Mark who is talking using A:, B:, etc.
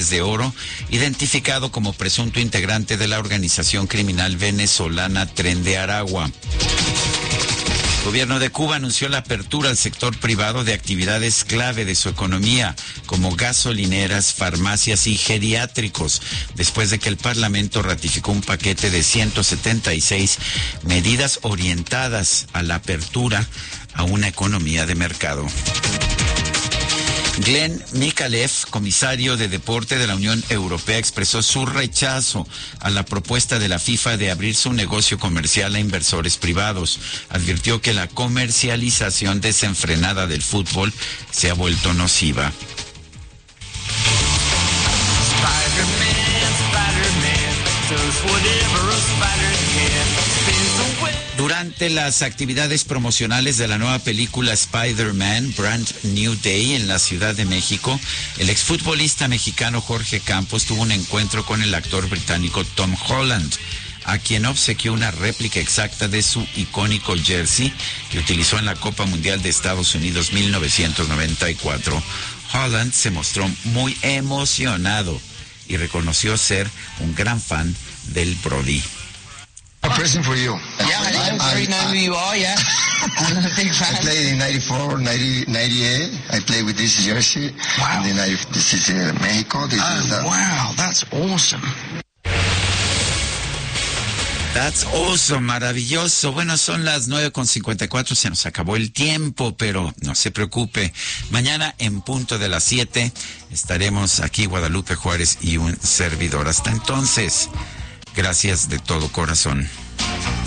A: de oro, identificado como presunto integrante de la organización criminal venezolana Tren de Aragua. El gobierno de Cuba anunció la apertura al sector privado de actividades clave de su economía, como gasolineras, farmacias y geriátricos, después de que el Parlamento ratificó un paquete de 176 medidas orientadas a la apertura a una economía de mercado. Glenn Mikalev, comisario de deporte de la Unión Europea, expresó su rechazo a la propuesta de la FIFA de abrir su negocio comercial a inversores privados. Advirtió que la comercialización desenfrenada del fútbol se ha vuelto nociva. Durante las actividades promocionales de la nueva película Spider-Man, Brand New Day en la Ciudad de México, el exfutbolista mexicano Jorge Campos tuvo un encuentro con el actor británico Tom Holland, a quien obsequió una réplica exacta de su icónico jersey que utilizó en la Copa Mundial de Estados Unidos 1994. Holland se mostró muy emocionado y reconoció ser un gran fan del Brody.
B: A present for you.
C: Yeah, I already know who you are, yeah. I'm a big fan.
B: I played in 94, 98. I played with this jersey.
C: Wow.
B: And then this is Mexico.
C: Wow, that's awesome.
A: That's awesome, maravilloso. Bueno, son las 9:54, se nos acabó el tiempo, pero no se preocupe. Mañana en punto de las 7 estaremos aquí, Guadalupe Juárez y un servidor. Hasta entonces, gracias de todo corazón.